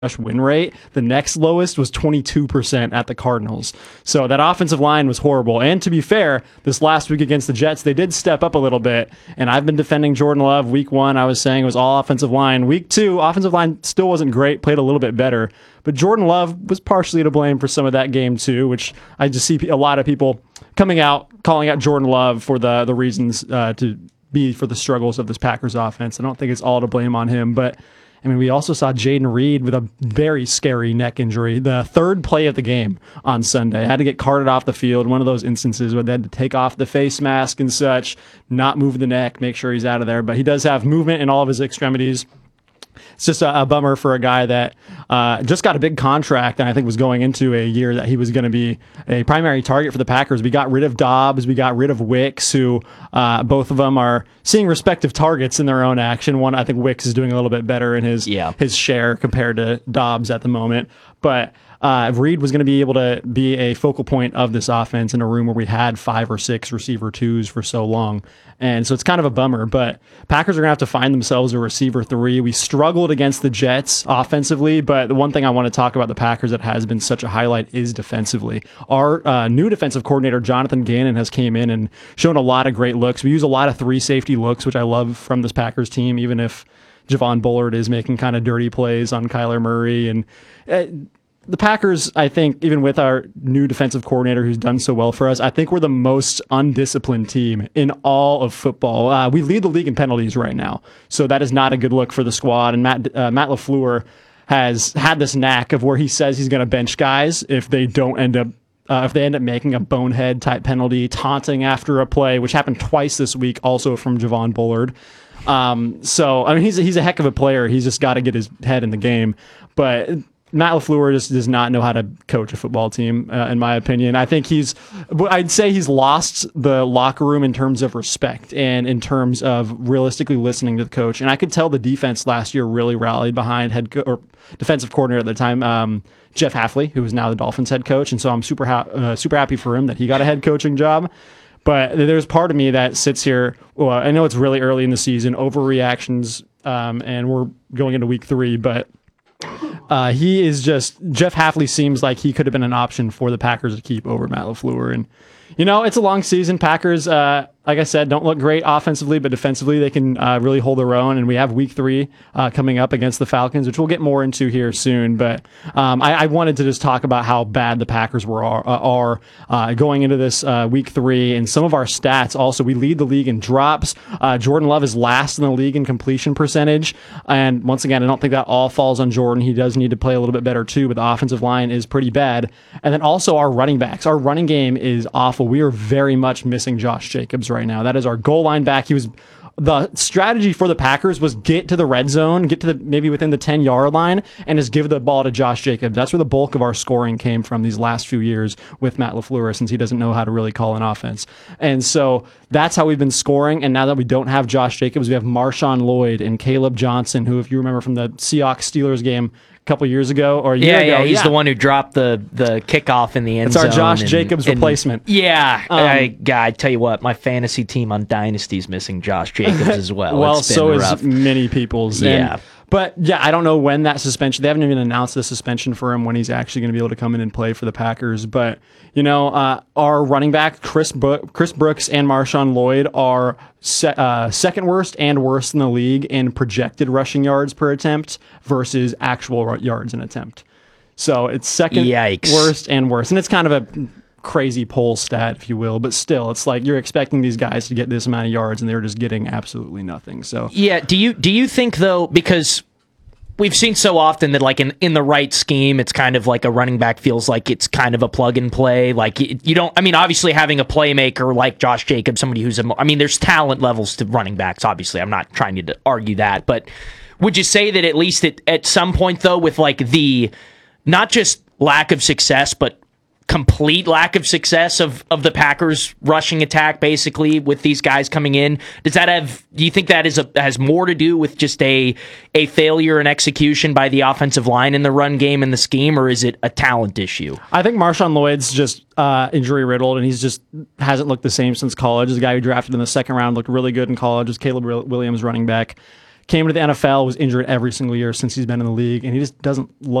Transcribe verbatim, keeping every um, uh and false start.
win rate. The next lowest was twenty-two percent at the Cardinals. So that offensive line was horrible. And to be fair, this last week against the Jets, they did step up a little bit. And I've been defending Jordan Love. Week one, I was saying it was all offensive line. Week two, offensive line still wasn't great, played a little bit better. But Jordan Love was partially to blame for some of that game too, which I just see a lot of people coming out, calling out Jordan Love for the, the reasons uh, to be for the struggles of this Packers offense. I don't think it's all to blame on him, but I mean, we also saw Jaden Reed with a very scary neck injury. The third play of the game on Sunday had to get carted off the field. One of those instances where they had to take off the face mask and such, not move the neck, make sure he's out of there. But he does have movement in all of his extremities. It's just a, a bummer for a guy that uh, just got a big contract and I think was going into a year that he was going to be a primary target for the Packers. We got rid of Dobbs. We got rid of Wicks, who uh, both of them are seeing respective targets in their own action. One, I think Wicks is doing a little bit better in his, yeah. his share compared to Dobbs at the moment. But uh, Reed was going to be able to be a focal point of this offense in a room where we had five or six receiver twos for so long. And so it's kind of a bummer, but Packers are going to have to find themselves a receiver three. We struggled against the Jets offensively, but the one thing I want to talk about the Packers that has been such a highlight is defensively. Our uh, new defensive coordinator, Jonathan Gannon, has came in and shown a lot of great looks. We use a lot of three safety looks, which I love from this Packers team, even if Javon Bullard is making kind of dirty plays on Kyler Murray. And uh, the Packers, I think, even with our new defensive coordinator who's done so well for us, I think we're the most undisciplined team in all of football. Uh, we lead the league in penalties right now, so that is not a good look for the squad. And Matt uh, Matt LaFleur has had this knack of where he says he's going to bench guys if they don't end up Uh, if they end up making a bonehead type penalty, taunting after a play, which happened twice this week, also from Javon Bullard. Um, so, I mean, he's, he's a heck of a player. He's just got to get his head in the game. But Matt LaFleur just does not know how to coach a football team, uh, in my opinion. I think he's, I'd say he's lost the locker room in terms of respect and in terms of realistically listening to the coach. And I could tell the defense last year really rallied behind head co- or defensive coordinator at the time, um, Jeff Hafley, who is now the Dolphins head coach. And so I'm super ha- uh, super happy for him that he got a head coaching job. But there's part of me that sits here. Well, I know it's really early in the season, overreactions, um, and we're going into week three, but uh, he is just, Jeff Hafley seems like he could have been an option for the Packers to keep over Matt LaFleur. And, you know, it's a long season. Packers, uh, like I said, don't look great offensively, but defensively they can uh, really hold their own. And we have week three uh, coming up against the Falcons, which we'll get more into here soon. But um, I, I wanted to just talk about how bad the Packers were are, are uh, going into this uh, week three. And some of our stats also, we lead the league in drops. Uh, Jordan Love is last in the league in completion percentage. And once again, I don't think that all falls on Jordan. He does need to play a little bit better too, but the offensive line is pretty bad. And then also our running backs. Our running game is awful. We are very much missing Josh Jacobs right now. That is our goal line back. He was the strategy for the Packers was get to the red zone, get to the maybe within the ten yard line, and just give the ball to Josh Jacobs. That's where the bulk of our scoring came from these last few years with Matt LaFleur, since he doesn't know how to really call an offense. And so that's how we've been scoring. And now that we don't have Josh Jacobs, we have Marshawn Lloyd and Caleb Johnson, who, if you remember from the Seahawks Steelers game a couple years ago or a year yeah, ago. Yeah, he's yeah. the one who dropped the the kickoff in the end it's zone. It's our Josh and, Jacobs and, replacement. Yeah. Um, I, God, I tell you what, my fantasy team on Dynasty's missing Josh Jacobs as well. well, it's been so rough. is many people's. Yeah. And, but yeah, I don't know when that suspension, they haven't even announced the suspension for him, when he's actually going to be able to come in and play for the Packers. But, you know, uh, our running back, Chris, Bro- Chris Brooks and Marshawn Lloyd are se- uh, second worst and worst in the league in projected rushing yards per attempt versus actual yards an attempt. So it's second Yikes. worst and worst. And it's kind of a crazy poll stat, if you will, but still, it's like you're expecting these guys to get this amount of yards and they're just getting absolutely nothing. So yeah, do you do you think though, because we've seen so often that like in, in the right scheme, it's kind of like a running back feels like it's kind of a plug and play. Like you don't, I mean, obviously having a playmaker like Josh Jacobs, somebody who's, a, I mean, there's talent levels to running backs. Obviously, I'm not trying to argue that, but would you say that at least at, at some point though, with like the not just lack of success, but complete lack of success of, of the Packers rushing attack, basically, with these guys coming in, does that have, do you think that is a, has more to do with just a a failure in execution by the offensive line in the run game and the scheme, or is it a talent issue? I think Marshawn Lloyd's just uh, injury riddled, and he's just hasn't looked the same since college. The guy who drafted in the second round looked really good in college. Was Caleb Williams, running back. came to the N F L, was injured every single year since he's been in the league, and he just doesn't look